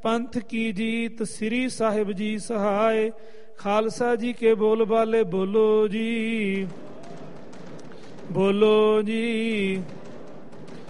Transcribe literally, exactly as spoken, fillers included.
पंथ की जीत श्री साहिब जी सहाय। खालसा जी के बोल बाले बोलो जी, बोलो जी।